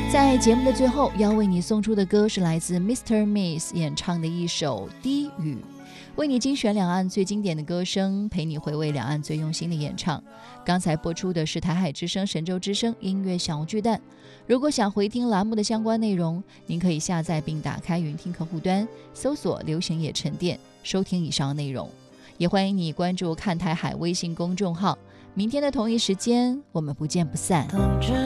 在节目的最后，要为你送出的歌是来自 Mr. Miss 演唱的一首《低语》，为你精选两岸最经典的歌声，陪你回味两岸最用心的演唱。刚才播出的是台海之声、神州之声音乐小巨蛋。如果想回听栏目的相关内容，您可以下载并打开云听客户端，搜索流行野沉淀，收听以上内容。也欢迎你关注看台海微信公众号。明天的同一时间，我们不见不散。